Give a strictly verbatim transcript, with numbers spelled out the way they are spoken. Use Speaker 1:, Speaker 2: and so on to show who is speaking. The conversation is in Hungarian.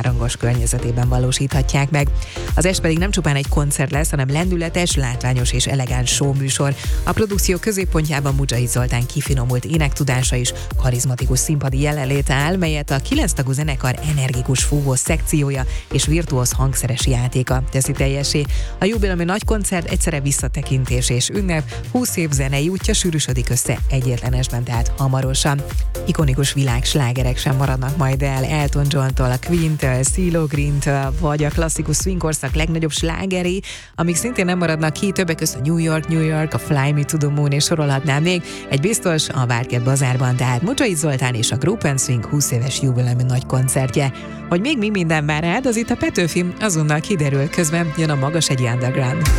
Speaker 1: harangos környezetében valósíthatják meg. Az est pedig nem csupán egy koncert lesz, hanem lendületes, látványos és elegáns show műsor. A produkció középpontjában Mudzsahid Zoltán kifinomult énektudása és karizmatikus színpadi jelenléte áll, melyet a kilenctagú zenekar energikus fúvó szekciója és virtuóz hangszeres játéka teszi teljessé. A jubileumi nagy koncert egyszerre visszatekintés és ünnep, húsz év zenei útja sűrűsödik össze egyetlenesben, tehát hamarosan. Ikonikus világslágerek sem maradnak majd el, Elton Johntól, a Queen-től, CeeLo Green-től, vagy a klasszikus swingkorszak legnagyobb slágeri, amik szintén nem maradnak ki, többek között a New York, New York, a Fly Me to the Moon, és sorolhatnám még. Egy biztos, a Várkert Bazárban, tehát Mudzsahid Zoltán és a Group and Swing húsz éves jubileumi nagy koncertje. Hogy még mi minden vár rád, az itt a Petőfi azonnal kiderül, közben jön a Magas egy Underground.